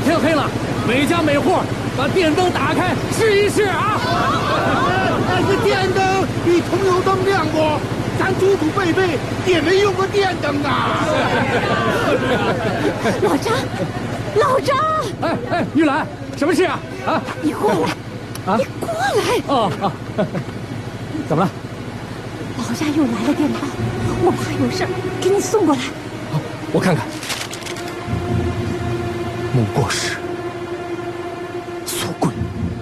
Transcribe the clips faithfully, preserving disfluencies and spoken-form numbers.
天黑了，每家每户把电灯打开试一试啊！ 但是电灯比桐油灯亮不？咱祖祖辈辈也没用过电灯啊！ 老张，老张， 哎哎，玉兰，什么事啊？啊， 你过来，啊，你过来！ 哦哦，怎么了？ 老家又来了电报，我怕有事儿，给你送过来。 好，我看看。母过时，所归。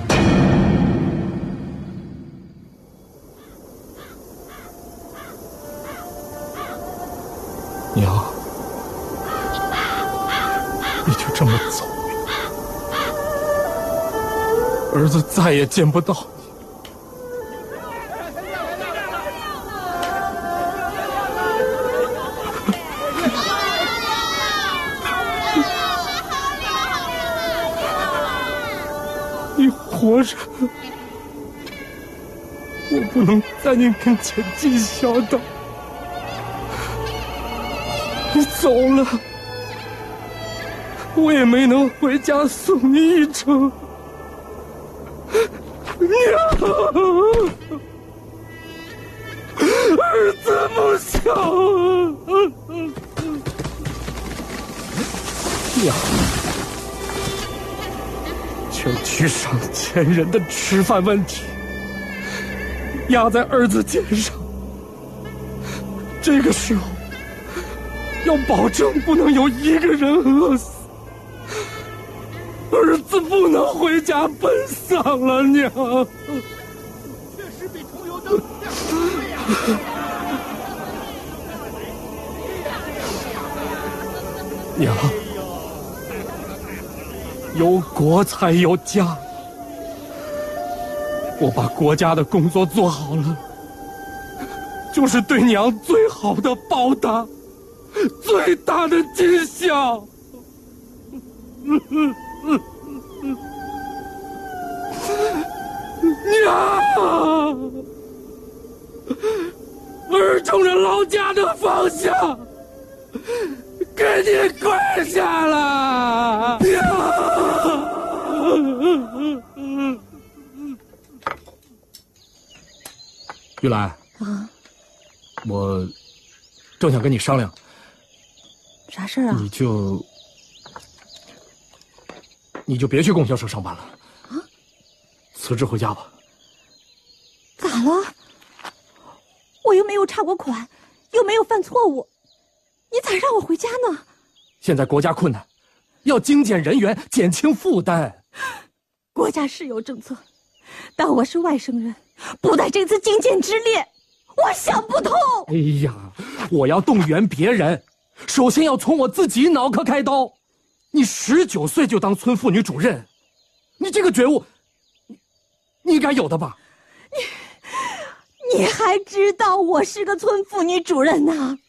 娘，你就这么走，儿子再也见不到你。你活着，我不能在你跟前尽孝道。你走了，我也没能回家送你一程。娘，儿子不孝啊！娘，就去上前人的吃饭问题压在儿子肩上。这个时候要保证不能有一个人饿死，儿子不能回家奔丧了。娘， 确实比桐油灯亮。 娘，有国才有家，我把国家的工作做好了，就是对娘最好的报答，最大的尽孝。娘，儿冲着老家的方向给你跪下了。娘，玉兰啊， 我正想跟你商量， 啥事儿啊？ 你就你就别去供销社上班了， 啊， 辞职回家吧。 咋了？我又没有差过款，又没有犯错误，你咋让我回家呢？ 现在国家困难，要精简人员，减轻负担。 国家是有政策，但我是外省人，不在这次精简之列，我想不通。 哎呀，我要动员别人，首先要从我自己脑壳开刀。你十九岁就当村妇女主任，你这个觉悟，你你应该有的吧？ 你你还知道我是个村妇女主任呢？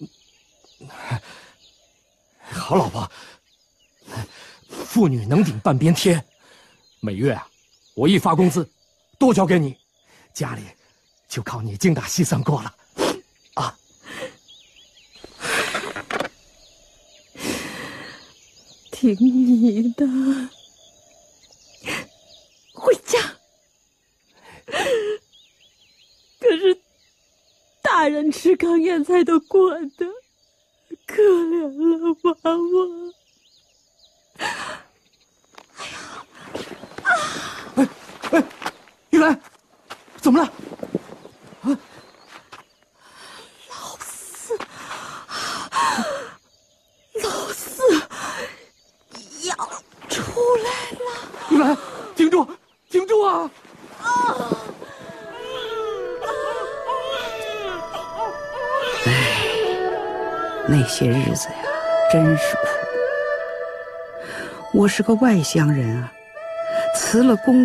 好老婆，妇女能顶半边天，每月啊，我一发工资，都交给你，家里就靠你精打细算过了，啊！ 听你的，回家。可是大人吃糠咽菜都惯的，可怜了妈妈。哎呀，啊！ 哎哎，玉兰，怎么了？啊！ 老四，老四要出来了！ 玉兰，挺住，挺住啊！ 啊！ 那些日子呀，真是苦。我是个外乡人啊，辞了工